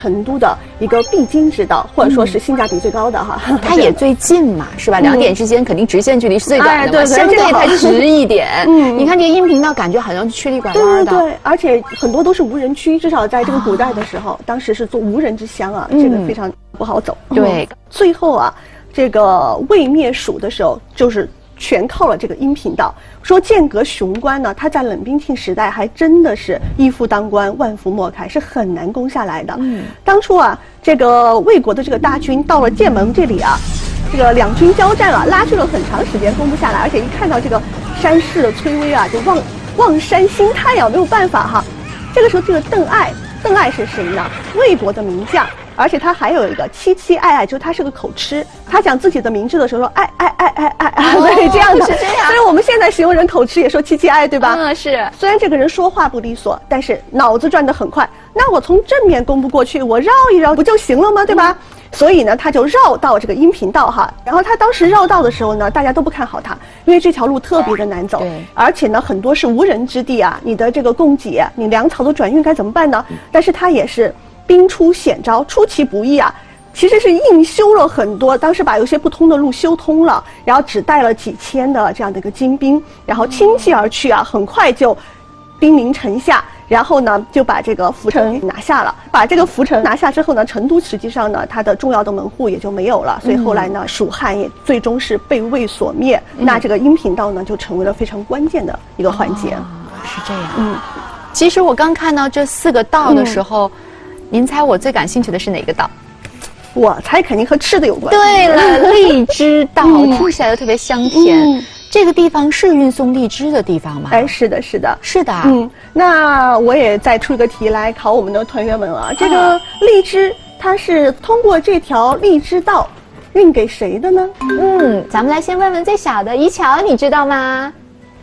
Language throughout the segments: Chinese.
成都的一个必经之道，或者说是性价比最高的哈。 它也最近嘛，是吧？两点之间肯定直线距离是最短的嘛，相对它直一点。你看这个音频道，感觉好像曲里拐弯的。 对，而且很多都是无人区，至少在这个古代的时候，当时是做无人之乡啊，这个非常不好走。 对， 最后啊，这个魏灭蜀的时候，就是全靠了这个阴平道。说剑阁雄关呢，它在冷兵器时代还真的是一夫当关，万夫莫开，是很难攻下来的。当初啊，这个魏国的这个大军到了剑门这里啊，这个两军交战啊，拉锯了很长时间，攻不下来，而且一看到这个山势的崔巍啊，就望山兴叹呀，没有办法哈。这个时候，这个邓艾是谁呢？魏国的名将。而且他还有一个妻妻爱爱，就是他是个口吃。他讲自己的名字的时候说爱，对，这样的。 是这样。 所以我们现在形容人口吃也说妻妻爱，对吧？ 是。 虽然这个人说话不利索，但是脑子转得很快。那我从正面攻不过去，我绕一绕不就行了吗？对吧？所以呢，他就绕到这个阴平道哈。然后他当时绕道的时候呢，大家都不看好他，因为这条路特别的难走，而且呢，很多是无人之地啊。你的这个供给，你粮草的转运该怎么办呢？但是他也是兵出险招，出其不意啊！其实是硬修了很多，当时把有些不通的路修通了，然后只带了几千的这样的一个精兵，然后倾泻而去啊，很快就兵临城下，然后呢就把这个涪城拿下了。把这个涪城拿下之后呢，成都实际上呢它的重要的门户也就没有了，所以后来呢蜀汉也最终是被魏所灭。那这个阴平道呢就成为了非常关键的一个环节。 是这样。其实我刚看到这4个道的时候。您猜我最感兴趣的是哪个道？ 我猜肯定和吃的有关。 对了，荔枝道，听起来都特别香甜。这个地方是运送荔枝的地方吗？ 哎，是的，是的， 是的。 那我也再出一个题来考我们的团员们啊。这个荔枝，它是通过这条荔枝道运给谁的呢？ 咱们来先问问最小的怡乔，你知道吗？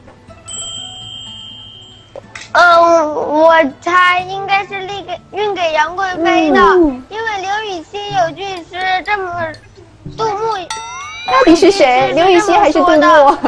我猜应该是运给杨贵妃的，因为刘禹锡有句诗这么，杜牧到底是谁？刘禹锡还是杜牧？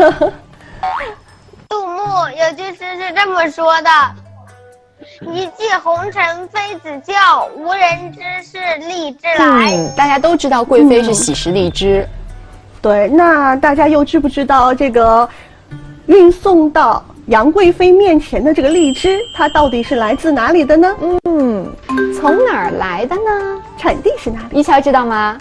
杜牧有句诗是这么说的：一骑红尘妃子笑，无人知是荔枝来。 大家都知道贵妃是喜食荔枝。 对，那大家又知不知道这个运送到杨贵妃面前的这个荔枝，它到底是来自哪里的呢？ 从哪儿来的呢？ 产地是哪里？ 怡乔知道吗？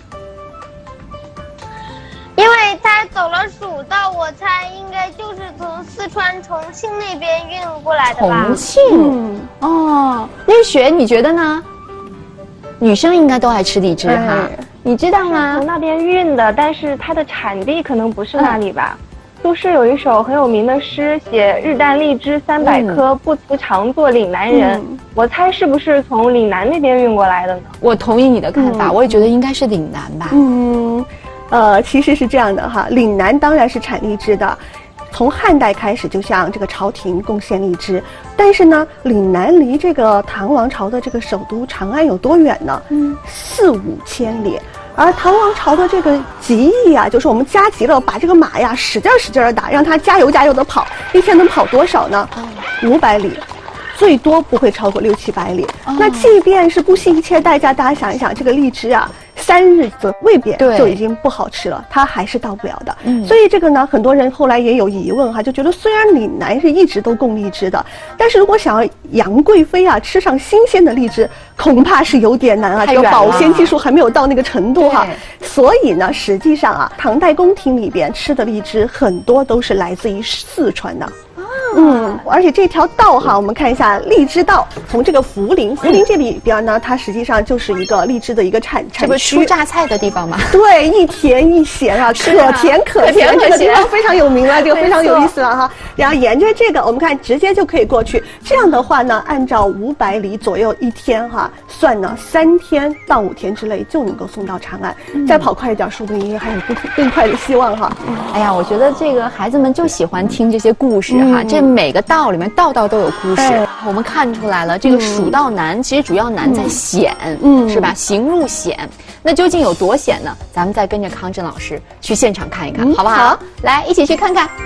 因为他走了蜀道，我猜应该就是从四川重庆那边运过来的吧。 重庆，绿雪，你觉得呢？女生应该都爱吃荔枝哈，你知道吗？ 从那边运的，但是它的产地可能不是那里吧。苏轼有一首很有名的诗，写日啖荔枝300颗，不辞常作岭南人。我猜是不是从岭南那边运过来的呢？ 我同意你的看法，我也觉得应该是岭南吧。其实是这样的哈，岭南当然是产荔枝的，从汉代开始就向这个朝廷贡献荔枝，但是呢，岭南离这个唐王朝的这个首都长安有多远呢？4、5千里。而唐王朝的这个极意啊，就是我们加急了，把这个马呀使劲的打，让它加油的跑，一天能跑多少呢？500里，最多不会超过6、700里。那即便是不惜一切代价，大家想一想，这个荔枝啊，3日则未变就已经不好吃了，它还是到不了的。所以这个呢，很多人后来也有疑问哈，就觉得虽然岭南是一直都供荔枝的，但是如果想要杨贵妃啊吃上新鲜的荔枝，恐怕是有点难啊，这个保鲜技术还没有到那个程度哈。所以呢，实际上啊，唐代宫廷里边吃的荔枝很多都是来自于四川的。而且这条道哈，我们看一下荔枝道，从这个涪陵这里边呢，它实际上就是一个荔枝的一个产区。 这不出榨菜的地方吗？ 对，一甜一咸啊，可甜可咸，这个地方非常有名了，这个非常有意思了哈。然后沿着这个，我们看直接就可以过去。这样的话呢，按照500里左右一天哈算呢，3天到5天之内就能够送到长安。再跑快一点，说不定还有更快的希望哈。 哎呀，我觉得这个孩子们就喜欢听这些故事哈，这每个道里面道都有故事。我们看出来了，这个蜀道难，其实主要难在险，是吧？行入险。那究竟有多险呢？咱们再跟着康震老师去现场看一看，好不好？好，来一起去看看。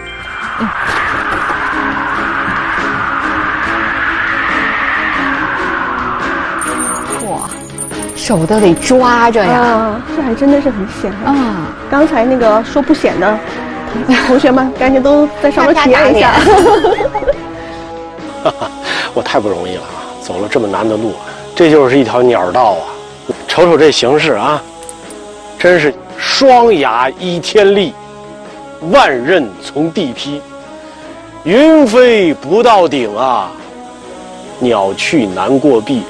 哇， 手都得抓着呀。 这还真的是很险啊！ 刚才那个说不险的同学们，赶紧都在上面体验一下。 我太不容易了啊！走了这么难的路，这就是一条鸟道啊！瞅瞅这形势啊，真是双崖依天立，万仞从地劈，云飞不到顶啊，鸟去难过壁。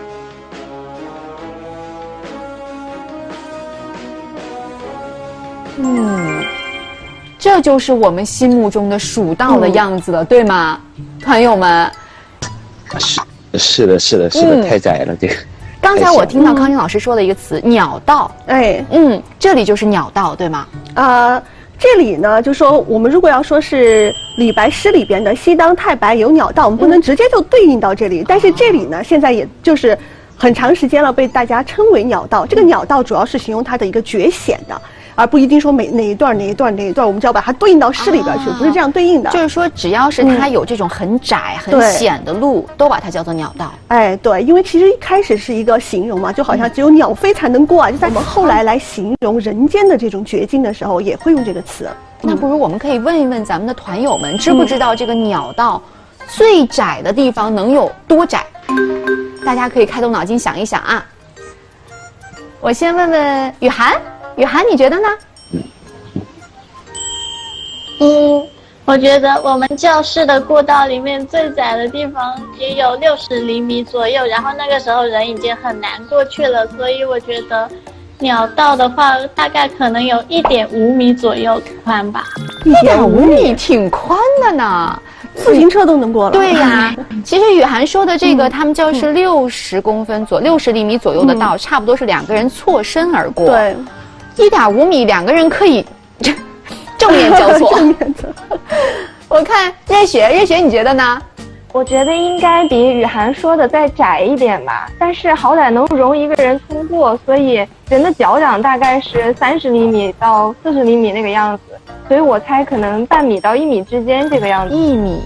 这就是我们心目中的蜀道的样子了，对吗，团友们？ 是的，太窄了这个。 刚才我听到康欣老师说了一个词“鸟道”，这里就是鸟道，对吗？ 这里呢，就说我们如果要说是李白诗里边的“西当太白有鸟道”，我们不能直接就对应到这里，但是这里呢，现在也就是很长时间了被大家称为鸟道。这个鸟道主要是形容它的一个绝险的。而不一定说哪一段，我们就要把它对应到诗里边去，不是这样对应的。 就是说，只要是它有这种很窄、很险的路，都把它叫做鸟道。 哎，对，因为其实一开始是一个形容嘛，就好像只有鸟飞才能过啊。就在我们后来形容人间的这种绝境的时候，也会用这个词。 那不如我们可以问一问咱们的团友们，知不知道这个鸟道最窄的地方能有多窄？大家可以开动脑筋想一想啊。我先问问雨涵。雨涵，你觉得呢？ 我觉得我们教室的过道里面最窄的地方也有60厘米左右，然后那个时候人已经很难过去了，所以我觉得鸟道的话大概可能有1.5米左右宽吧。 1.5米挺宽的呢。 自行车都能过了。 对呀，其实雨涵说的这个，他们教室60公分60厘米左右的道，差不多是2个人错身而过。 对。 1.5米，2个人可以正面交错。我看任雪，你觉得呢？ 我觉得应该比雨涵说的再窄一点吧，但是好歹能容一个人通过，所以人的脚掌大概是30厘米到40厘米那个样子，所以我猜可能半米到1米之间这个样子。 1米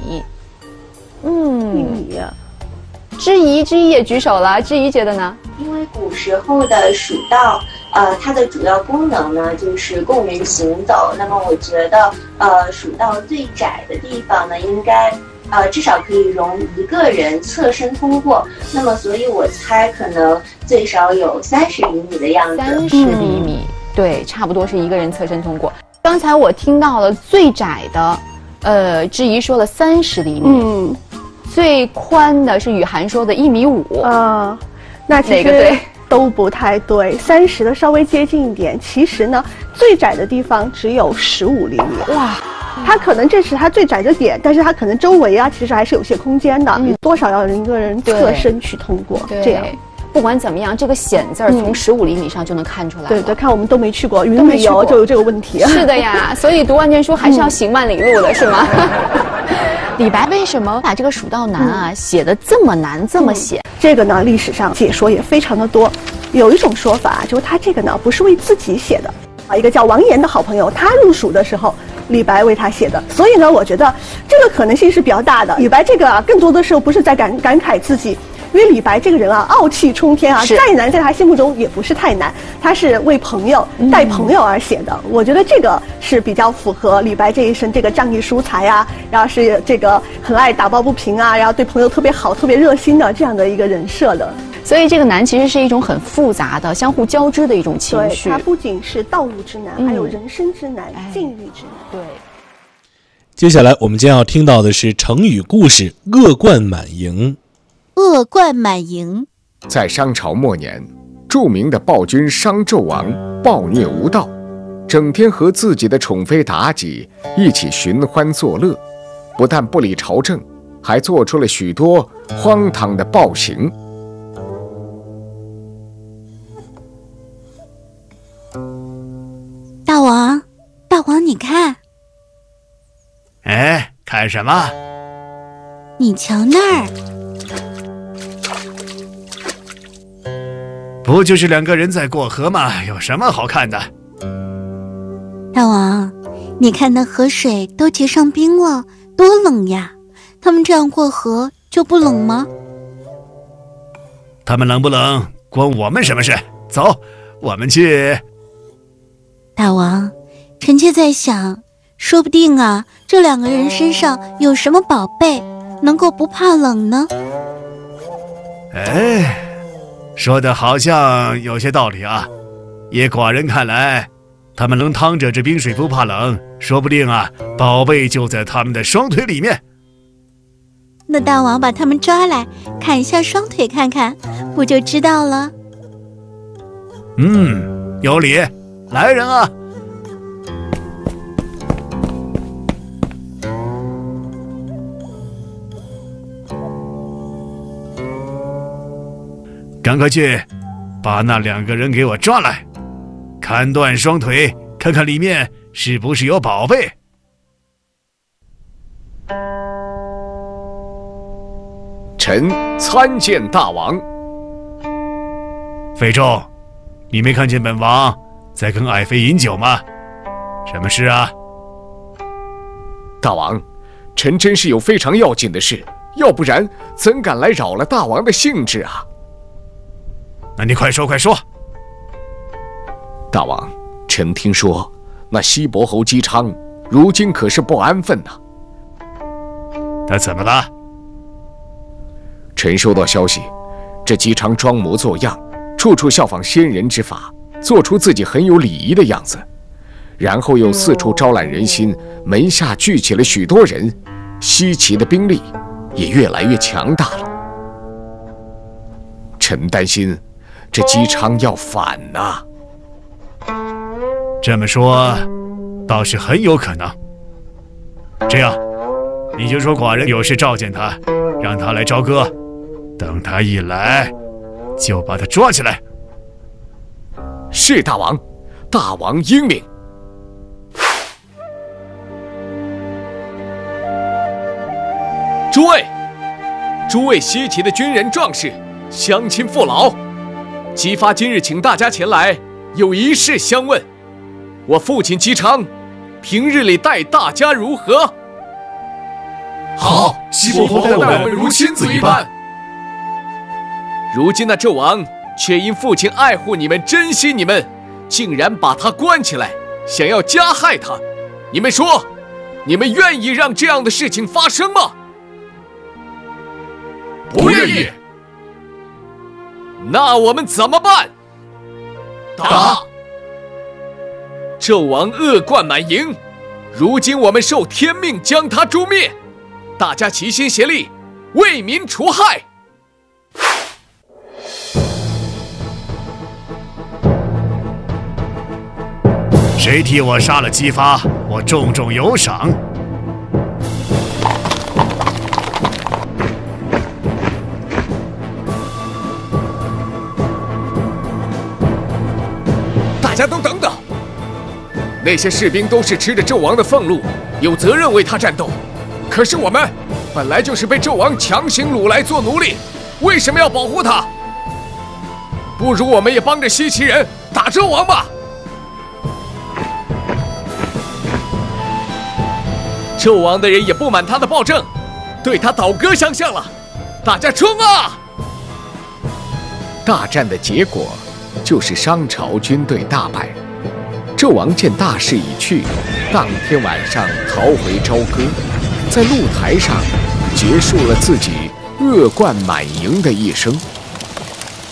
，1 米。 知怡也举手了，知怡觉得呢？ 因为古时候的蜀道，它的主要功能呢就是供人行走。那么我觉得，蜀道最窄的地方呢，应该至少可以容1个人侧身通过。那么，所以我猜可能最少有30厘米的样子。 30厘米，对，差不多是1个人侧身通过。刚才我听到了最窄的，知怡说了30厘米。最宽的是雨涵说的1.5米。 那其实都不太对，30的稍微接近一点。其实呢，最窄的地方只有15厘米。哇，它可能这是它最窄的点，但是它可能周围啊，其实还是有些空间的，多少要1个人侧身去通过。这样， 不管怎么样，这个险字儿从15厘米上就能看出来。 对，看我们都没去过云旅游就有这个问题。 是的呀，所以读万卷书还是要行万里路的，是吗？李白为什么把这个蜀道难啊写得这么难这么险？ 这个呢，历史上解说也非常的多。有一种说法，就是他这个呢不是为自己写的，一个叫王岩的好朋友，他入蜀的时候，李白为他写的。所以呢，我觉得这个可能性是比较大的。李白这个更多的时候不是在感慨自己。因为李白这个人啊，傲气冲天啊，再难在他心目中也不是太难。他是为朋友带朋友而写的，我觉得这个是比较符合李白这一生这个仗义疏财啊，然后是这个很爱打抱不平啊，然后对朋友特别好、特别热心的这样的一个人设的。 所以这个难其实是一种很复杂的、相互交织的一种情绪。 对，它不仅是道路之难，还有人生之难、境遇之难。 对。 接下来我们将要听到的是成语故事“恶贯满盈”。 恶贯满盈。 在商朝末年，著名的暴君商纣王暴虐无道，整天和自己的宠妃妲己一起寻欢作乐，不但不理朝政，还做出了许多荒唐的暴行。 大王，你看。 哎，看什么？ 你瞧那儿。 不就是2个人在过河吗？有什么好看的？ 大王，你看那河水都结上冰了，多冷呀！他们这样过河就不冷吗？ 他们冷不冷， 关我们什么事？走，我们去。 大王，臣妾在想，说不定啊，这2个人身上有什么宝贝，能够不怕冷呢？ 哎，说的好像有些道理啊。依寡人看来，他们能趟着这冰水不怕冷，说不定啊，宝贝就在他们的双腿里面。 那大王把他们抓来，砍下双腿看看，不就知道了？ 有理，来人啊！赶快去，把那2个人给我抓来，砍断双腿，看看里面是不是有宝贝。 臣参见大王。 费仲，你没看见本王在跟爱妃饮酒吗？什么事啊？ 大王，臣真是有非常要紧的事，要不然怎敢来扰了大王的兴致啊？ 那你快说快说。 大王，臣听说那西伯侯姬昌如今可是不安分呐。 他怎么了？ 臣收到消息，这姬昌装模作样，处处效仿先人之法，做出自己很有礼仪的样子，然后又四处招揽人心，门下聚起了许多人，西岐的兵力也越来越强大了。臣担心这姬昌要反呐。 这么说倒是很有可能。这样，你就说寡人有事召见他，让他来朝歌，等他一来就把他抓起来。 是大王，大王英明。诸位西岐的军人壮士，乡亲父老，姬发今日请大家前来，有一事相问。我父亲姬昌，平日里待大家如何？ 好，西伯侯待我们如亲子一般。 如今那纣王却因父亲爱护你们、珍惜你们，竟然把他关起来，想要加害他。你们说，你们愿意让这样的事情发生吗？ 不愿意。 那我们怎么办？ 打！ 纣王恶贯满盈，如今我们受天命将他诛灭，大家齐心协力，为民除害。 谁替我杀了姬发，我重重有赏。 大家都等等，那些士兵都是吃着纣王的俸禄，有责任为他战斗。可是我们本来就是被纣王强行掳来做奴隶，为什么要保护他？不如我们也帮着西岐人打纣王吧。纣王的人也不满他的暴政，对他倒戈相向了。大家冲啊！大战的结果就是商朝军队大败。纣王见大势已去，当天晚上逃回朝歌，在露台上结束了自己恶贯满盈的一生。